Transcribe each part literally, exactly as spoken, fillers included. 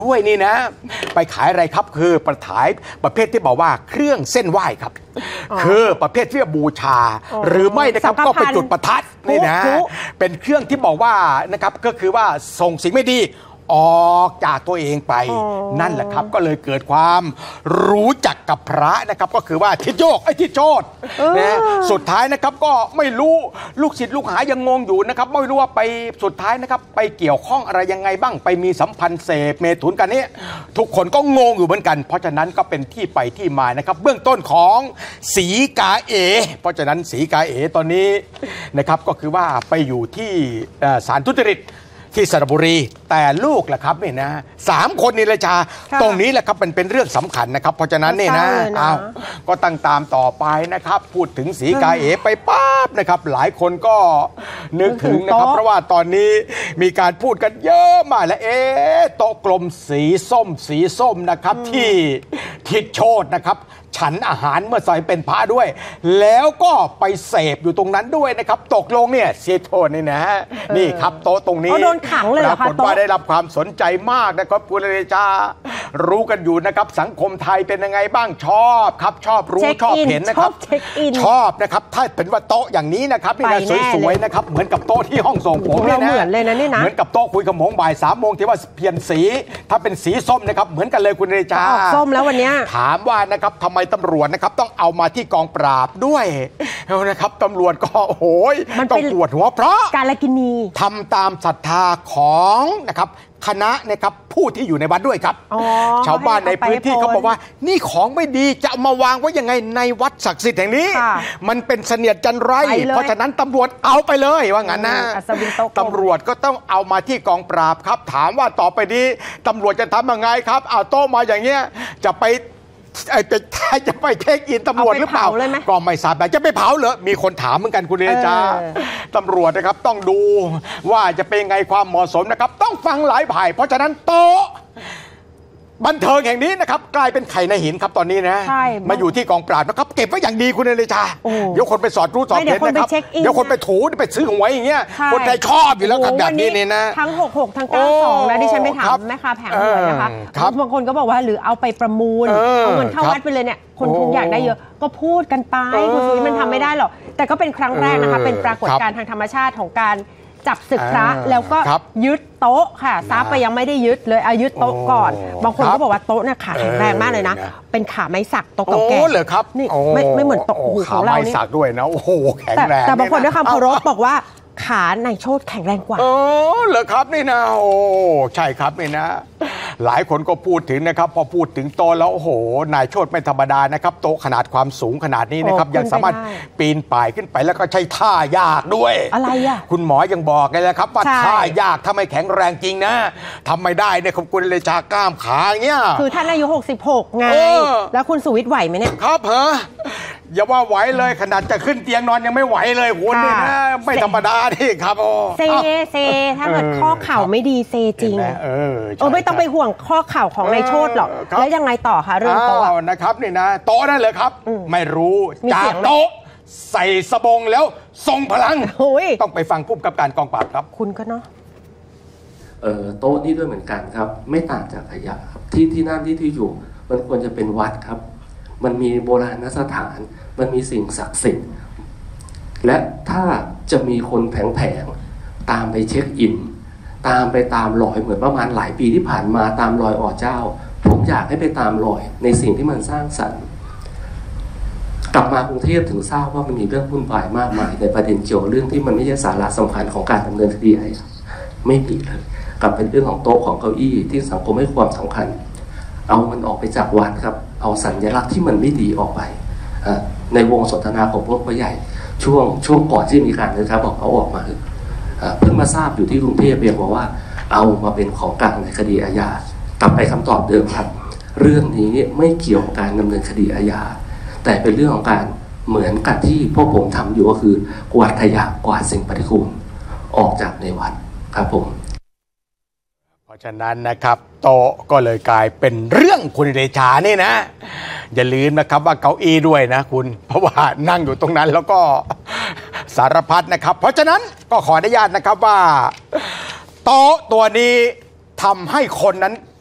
ด้วยนี่นะไปขายอะไรครับคือประขายประเภทที่บอกว่าเครื่องเส้นไหว้ครับคือประเภทที่บูชาหรือไม่นะครับก็ไปจุดประทัดนี่นะเป็นเครื่องที่บอกว่านะครับก็คือว่าส่งสิ่งไม่ดีออกจากตัวเองไปนั่นแหละครับก็เลยเกิดความรู้จักกับพระนะครับก็คือว่าทิศโยกไอ้ทิศโจทย์นะสุดท้ายนะครับก็ไม่รู้ลูกศิษย์ลูกหายังงงอยู่นะครับไม่รู้ว่าไปสุดท้ายนะครับไปเกี่ยวข้องอะไรยังไงบ้างไปมีสัมพันธ์เสพเมถุนกันนี้ทุกคนก็งงอยู่เหมือนกันเพราะฉะนั้นก็เป็นที่ไปที่มานะครับเบื้องต้นของสีกาเอเพราะฉะนั้นสีกาเอตอนนี้นะครับก็คือว่าไปอยู่ที่ศาลทุจริตที่สระบุรีแต่ลูกแหละครับนี่นะสามคนนี่เลยจ้าตรงนี้แหละครับเป็นเป็นเรื่องสำคัญนะครับเพราะฉะนั้นนี่นะอ้าวก็ตั้งตามต่อไปนะครับพูดถึงสีกาเอไปปั๊บนะครับหลายคนก็นึกถึงนะครับเพราะว่าตอนนี้มีการพูดกันเยอะมากแล้วเอ๊ะโต๊ะกลมสีส้มสีส้มนะครับที่ทิศโชตินะครับฉันอาหารเมื่อใส่เป็นพระด้วยแล้วก็ไปเสพอยู่ตรงนั้นด้วยนะครับตกลงเนี่ยเสียโทษนี่นะนี่ครับโต๊ะตรงนี้โดนขังเลยเหรอคะปรากฏว่าได้รับความสนใจมากนะครับคุณเลชารู้กันอยู่นะครับสังคมไทยเป็นยังไงบ้างชอบครับชอบรู้ชอบเห็นนะครับชอบนะครับถ้าเป็นว่าโต๊ะอย่างนี้นะครับนี่นะสวยๆนะครับเหมือนกับโต๊ะที่ห้องส่งผมเนี่ยนะเหมือนเลยนะนี่นะเหมือนกับโต๊ะคุยกับหมงบ่ายสามโมงที่ว่าเพียนสีถ้าเป็นสีส้มนะครับเหมือนกันเลยคุณเลชาส้มแล้ววันนี้ถามว่านะครับทำไมตำรวจนะครับต้องเอามาที่กองปราบด้วยนะครับตำรวจก็โอ้โหต้องปวดหัวเพราะการละกินีทำตามศรัทธาของนะครับคณะนะครับผู้ที่อยู่ในวัดด้วยครับชาวบ้านในพื้นที่เขาบอกว่านี่ของไม่ดีจะเอามาวางไว้ยังไงในวัดศักดิ์สิทธิ์แห่งนี้มันเป็นเสนียดจันไรเพราะฉะนั้นตำรวจเอาไปเลยว่างั้นนะตำรวจก็ต้องเอามาที่กองปราบครับถามว่าต่อไปนี้ตำรวจจะทำยังไงครับเอาโต๊ะมาอย่างเงี้ยจะไปไอ้เป็นจะไปเช็คอินตำรวจหรือเปล่าก็ไม่ทราบแต่จะไปเผาเหรอมีคนถามเหมือนกันคุณเอจาตำรวจนะครับต้องดูว่าจะเป็นไงความเหมาะสมนะครับต้องฟังหลายฝ่ายเพราะฉะนั้นโต๊ะบันเทิงแห่งนี้นะครับกลายเป็นไข่ในหินครับตอนนี้นะมาอยู่ที่กองปราบนะครับเก็บไว้อย่างดีคุณเอเลชาเดี๋ยวคนไปสอดรู้สอดเห็นนะครับเดี๋ยวคนไปถูไปซื้อหวยอย่างเงี้ยคนไทยชอบอยู่แล้วครับแบบนี้นี่นะทั้งหกหกทั้งเก้าสองนะดิฉันไปถามแม่ค้าแผงหวยนะคะบางคนก็บอกว่าหรือเอาไปประมูลเอาเงินเข้าวัดไปเลยเนี่ยคนคงอยากได้เยอะก็พูดกันไปคุณสุวิทย์มันทำไม่ได้หรอกแต่ก็เป็นครั้งแรกนะคะเป็นปรากฏการณ์ทางธรรมชาติของการจับศึกพระแล้วก็ยึดโต๊ะค่ะทรัพย์ไปยังไม่ได้ยึดเลยเอายึดโต๊ะก่อนบางคนก็บอกว่าโต๊ะเนี่ยขาแข็งแรงมากเลยนะเป็นขาไม้สักโต๊ะเก่าแก่เลยครับนี่ไม่ไม่เหมือนโต๊ะของเรานี่ขาไม้สักด้วยนะโอ้โหแข็งแรงแต่บางคนด้วยคำเคารพบอกว่าขาในโชติแข็งแรงกว่าโอ้เหรอครับนี่นะโอ้ใช่ครับนี่นะหลายคนก็พูดถึงนะครับพอพูดถึงโตแล้วโอ้โหนายโชติไม่ธรรมดานะครับโตขนาดความสูงขนาดนี้นะครับยังสามารถปีนป่ายขึ้นไปแล้วก็ใช้ท่ายากด้วยอะไรอ่ะคุณหมอยังบอกเลยนะครับว่าท่ายากถ้าไม่แข็งแรงจริงนะทำไม่ได้เนี่ยคุณเลชากล้ามขาเงี้ยคือท่านอายุหกสิบหกไงแล้วคุณสุวิทย์ไหวไหมเนี่ยครับเหรออย่าว่าไหวเลยขนาดจะขึ้นเตียงนอนยังไม่ไหวเลยคุณนี่นะไม่ธรรมดาที่ครับเซเซถ้าเกิดข้อเข่าไม่ดีเซจริงเออเออไม่ต้องไปห่วงข้อเข่าของนายโชติหรอกแล้วยังไงต่อคะเรื่องโต๊ะนะครับนี่นะโต๊ะนั่นเลยครับไม่รู้จากโต๊ะใส่สบงแล้วทรงพลังต้องไปฟังผู้กำกับการกองปราบครับคุณก็เนาะเออโต๊ะนี่ด้วยเหมือนกันครับไม่ต่างจากขยะครับที่ที่นั่นที่ที่อยู่มันควรจะเป็นวัดครับมันมีโบราณสถานมันมีสิ่งศักดิ์สิทธิ์และถ้าจะมีคนแผงๆตามไปเช็คอินตามไปตามรอยเหมือนประมาณหลายปีที่ผ่านมาตามรอยอ๋อเจ้าผมอยากให้ไปตามรอยในสิ่งที่มันสร้างสรรค์กลับมากรุงเทพถึงทราบว่ามันมีเรื่องวุ่นวายมากมายในประเด็นเกี่ยวเรื่องที่มันไม่ใช่สาระสำคัญของการดำเนินคดีอะไรไม่มีเลยกลับเป็นเรื่องของโต๊ะของเก้าอี้ที่สังคมให้ความสำคัญเอามันออกไปจากวัดครับเอาสัญลักษณ์ที่มันไม่ดีออกไปในวงสนทนาของพวกผู้ใหญ่ช่วงช่วงก่อนที่มีการนะครับบอกเอาออกมาเพิ่งมาทราบอยู่ที่กรุงเทพเพียงว่าเอามาเป็นของกลางในคดีอาญากลับไปคำตอบเดิมครับเรื่องนี้ไม่เกี่ยวกับการดำเนินคดีอาญาแต่เป็นเรื่องของการเหมือนกับที่พวกผมทำอยู่ก็คือกวาดขยะกวาดสิ่งปฏิกูลออกจากในวัดครับผมเพราะฉะนั้นนะครับโต๊ะก็เลยกลายเป็นเรื่องคุณเดชานี่นะอย่าลืมนะครับว่าเก้าอี้ด้วยนะคุณเพราะว่านั่งอยู่ตรงนั้นแล้วก็สารพัดนะครับเพราะฉะนั้นก็ขออนุญาตนะครับว่าโต๊ะตัวนี้ทำให้คนนั้น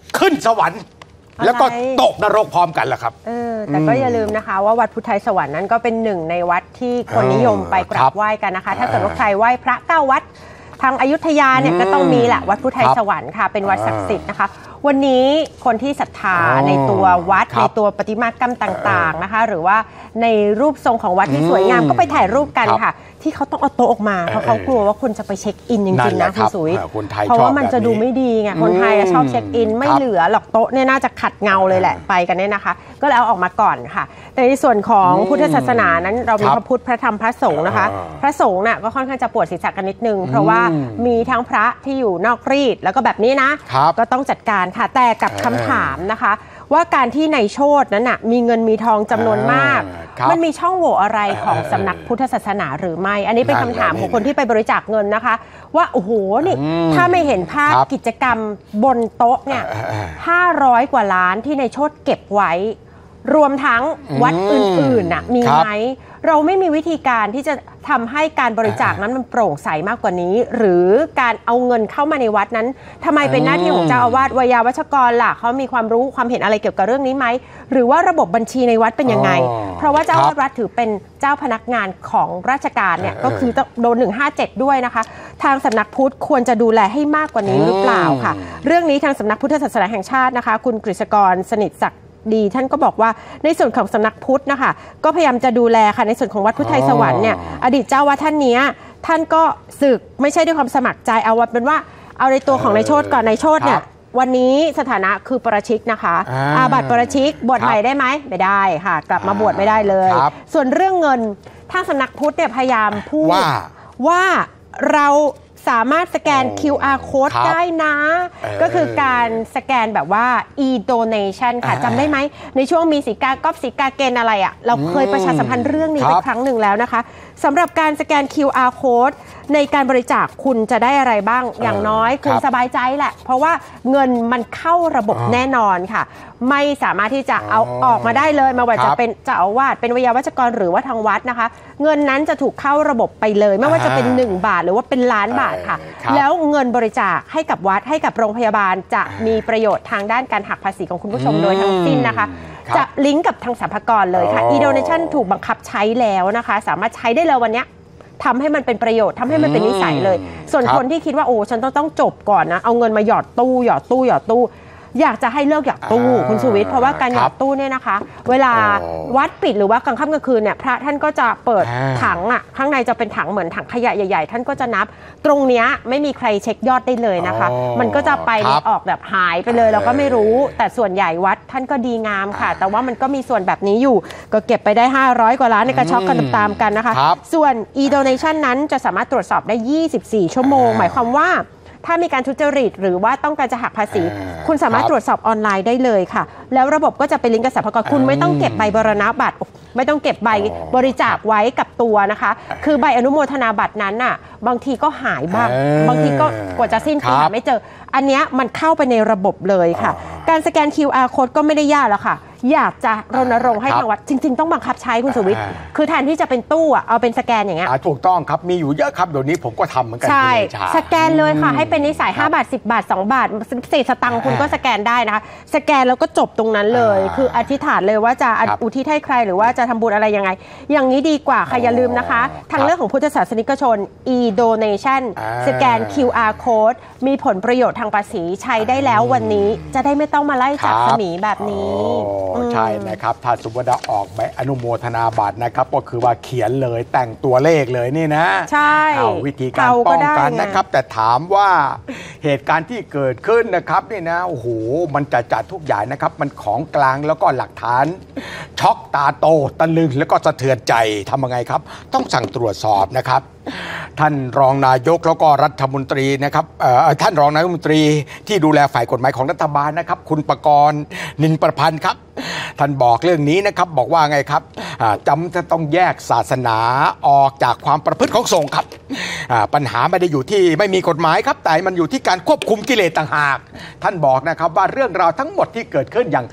ขึ้นสวรรค์แล้วก็ตกนรกพร้อมกันแหละครับเออแต่ก็อย่าลืมนะคะว่าวัดพุทธไทยสวรรค์นั้นก็เป็นหนึ่งในวัดที่คนนิยมไปกราบไหว้กันนะคะถ้าเกิดว่าใครไหว้พระเก้าวัดทางอยุธยาเนี่ยก็ต้องมีแหละวัดพุทธไทยสวรรค์ค่ะเป็นวัดศักดิ์สิทธิ์นะคะวันนี้คนที่ศรัทธาในตัววัดในตัวประติมากรรมต่างๆนะคะหรือว่าในรูปทรงของวัดที่สวยงามก็ไปถ่ายรูปกันค่ะที่เขาต้องเอาโต๊ะออกมาเพราะเขากลัวว่าคนจะไปเช็คอินจริงๆนะคุณสุวิทย์เพราะว่ามันจะดูไม่ดีไงคนไทยชอบเช็คอินไม่เหลือหรอกโต๊ะเนี่ยน่าจะขัดเงาเลยแหละไปกันเนี่ยนะคะก็เลยเอาออกมาก่อนค่ะแต่ในส่วนของพุทธศาสนานั้นเรามีพระพุทธพระธรรมพระสงฆ์นะคะพระสงฆ์น่ะก็ค่อนข้างจะปวดศีรษะกันนิดนึงเพราะว่ามีทั้งพระที่อยู่นอกรีดแล้วก็แบบนี้นะก็ต้องจัดการค่ะแต่กับคำถามนะคะว่าการที่ในโชตินั้นน่ะมีเงินมีทองจำนวนมากมันมีช่องโหว่อะไรของสำนักพุทธศาสนาหรือไม่อันนี้เป็นคำถามของคนที่ไปบริจาคเงินนะคะว่าโอ้โหนี่ถ้าไม่เห็นภาพกิจกรรมบนโต๊ะเนี่ยห้าร้อยกว่าล้านที่ในโชติเก็บไว้รวมทั้งวัดอื่นๆน่ะมีไหมเราไม่มีวิธีการที่จะทำให้การบริจาคนั้นมันโปร่งใสมากกว่านี้หรือการเอาเงินเข้ามาในวัดนั้นทำไมเป็นหน้าที่ของเจ้าอาวาสวิยาวัชกรล่ะเขามีความรู้ความเห็นอะไรเกี่ยวกับเรื่องนี้ไหมหรือว่าระบบบัญชีในวัดเป็นยังไงเพราะว่าเจ้าอาวาสวัดถือเป็นเจ้าพนักงานของราชการเนี่ยก็คือโดนหนึ่งห้าเจ็ดด้วยนะคะทางสำนักพุทธควรจะดูแลให้มากกว่านี้หรือเปล่าค่ะเรื่องนี้ทางสำนักพุทธศาสนาแห่งชาตินะคะคุณกฤษกรสนิทศักดิ์ดีท่านก็บอกว่าในส่วนของสำนักพุทธนะคะก็พยายามจะดูแลค่ะในส่วนของวัดพุทธไทยสวรรค์เนี่ยอดีตเจ้าวัดท่านนี้ท่านก็สึกไม่ใช่ด้วยความสมัครใจเอาว่าเป็นว่าเอาในตัวของนายโชติก่อนนายโชติเนี่ยวันนี้สถานะคือประชิกนะคะอาบัติประชิกบวชใหม่ได้ไหมไม่ได้ค่ะกลับมาบวชไม่ได้เลยส่วนเรื่องเงินทางสำนักพุทธเนี่ยพยายามพูดว่าเราสามารถสแกน คิว อาร์ Code ได้นะก็คือการสแกนแบบว่า e-donation ค่ะจำได้ไหมในช่วงมีสีกาก๊อปสีกาเกณฑ์อะไรอ่ะเราเคยประชาสัมพันธ์เรื่องนี้ไปครั้งหนึ่งแล้วนะคะสำหรับการสแกน คิว อาร์ Code ในการบริจาคคุณจะได้อะไรบ้างอย่างน้อยคุณสบายใจแหละเพราะว่าเงินมันเข้าระบบแน่นอนค่ะไม่สามารถที่จะเอาออกมาได้เลยไม่ว่าจะเป็นเจ้าอาวาสเป็นวิยาวัจกรหรือว่าทางวัดนะคะเงินนั้นจะถูกเข้าระบบไปเลยไม่ว่าจะเป็นหนึ่งบาทหรือว่าเป็นล้านบาทค่ะแล้วเงินบริจาคให้กับวัดให้กับโรงพยาบาลจะมีประโยชน์ทางด้านการหักภาษีของคุณผู้ชมโดยทั้งสิ้นนะคะจะลิงก์กับทางสรรพากรเลยค่ะ e-donation ถูกบังคับใช้แล้วนะคะสามารถใช้ได้เลยวันนี้ทำให้มันเป็นประโยชน์ทำให้มันเป็นนิสัยเลยส่วนคนที่คิดว่าโอ้ฉันต้องต้องจบก่อนนะเอาเงินมาหยอดตู้หยอดตู้หยอดตู้อยากจะให้เลิกหยอดตู้คุณสุวิทย์เพราะว่าการหยอดตู้เนี่ยนะคะเวลาวัดปิดหรือว่ากลางค่ำกลางคืนเนี่ยพระท่านก็จะเปิดถังอ่ะข้างในจะเป็นถังเหมือนถังขยะใหญ่ๆท่านก็จะนับตรงเนี้ยไม่มีใครเช็คยอดได้เลยนะคะมันก็จะไปออกแบบหายไปเลยเราก็ไม่รู้แต่ส่วนใหญ่วัดท่านก็ดีงามค่ะแต่ว่ามันก็มีส่วนแบบนี้อยู่ก็เก็บไปได้ห้าร้อยกว่าล้านในกระช็อกกันตามๆกันนะคะส่วน e-donation นั้นจะสามารถตรวจสอบได้ยี่สิบสี่ชั่วโมงหมายความว่าถ้ามีการทุจริตหรือว่าต้องการจะหักภาษีคุณสามารถตรวจสอบออนไลน์ได้เลยค่ะแล้วระบบก็จะไปลิงก์กับสรรพากรคุณไม่ต้องเก็บใบบรณบัตรไม่ต้องเก็บใบบริจาคไว้กับตัวนะคะคือใบอนุโมทนาบัตรนั้นน่ะบางทีก็หายบ้างบางทีก็กว่าจะสิ้นปีหาไม่เจออันเนี้ยมันเข้าไปในระบบเลยค่ะการสแกน คิว อาร์ Code ก็ไม่ได้ยากแล้วค่ะอยากจะรณรงค์ให้ทางวัดจริงๆต้องบังคับใช้คุณสุวิทย์คือแทนที่จะเป็นตู้อ่ะเอาเป็นสแกนอย่างเงี้ยถูกต้องครับมีอยู่เยอะครับเดี๋ยวนี้ผมก็ทำเหมือนกันใช่สแกนเลยค่ะให้เป็นนิสัยห้าบาทสิบบาทสองบาทสี่สตังค์คุณก็สแกนได้นะคะสแกนแล้วก็จบตรงนั้นเลยคืออธิษฐานเลยว่าจะอุทิศให้ใครหรือว่าจะทำบุญอะไรยังไงอย่างนี้ดีกว่าค่ะอย่าลืมนะคะทางเรื่องของพุทธศาสนิกชน e-donation สแกน คิว อาร์ Code มีผลประโยชน์ทางภาษีใช้ได้แล้ววันนี้จะได้ไม่ต้องมาไล่จับสมีแบบนี้ใช่นะครับถ้าสมมติว่าออกใบอนุโมทนาบัตรนะครับก็คือว่าเขียนเลยแต่งตัวเลขเลยนี่นะใช่เอาวิธีการป้องกันนะครับแต่ถามว่าเหตุการณ์ที่เกิดขึ้นนะครับนี่นะโอ้โหมันจะจัดทุกอย่างนะครับมันของกลางแล้วก็หลักฐานช็อกตาโตตะลึงแล้วก็สะเทือนใจทำยังไงครับต้องสั่งตรวจสอบนะครับท่านรองนายกแล้วก็รัฐมนตรีนะครับท่านรองนายกรัฐมนตรีที่ดูแลฝ่ายกฎหมายของรัฐบาลนะครับคุณประกรณ์นินประพันธ์ครับท่านบอกเรื่องนี้นะครับบอกว่าไงครับจำจะต้องแยกศาสนาออกจากความประพฤติของสงฆ์ครับปัญหาไม่ได้อยู่ที่ไม่มีกฎหมายครับแต่มันอยู่ที่การควบคุมกิเลสต่างหากท่านบอกนะครับว่าเรื่องราวทั้งหมดที่เกิดขึ้นอย่างท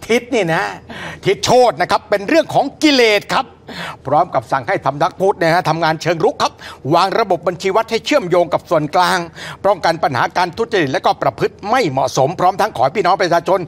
ทิศนี่นะทิศโชตินะครับเป็นเรื่องของกิเลสครับพร้อมกับสั่งให้สำนักพุทธนะฮะทำงานเชิงรุกครับวางระบบบัญชีวัดให้เชื่อมโยงกับส่วนกลางป้องกันปัญหาการทุจริตและก็ประพฤติไม่เหมาะสมพร้อมทั้งขอให้พี่น้องประชาชน